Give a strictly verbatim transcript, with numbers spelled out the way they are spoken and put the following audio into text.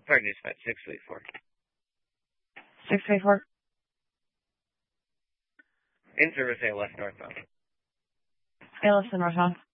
Pardon, dispatch six three four. six three four. In service A L S northbound. A L S northbound.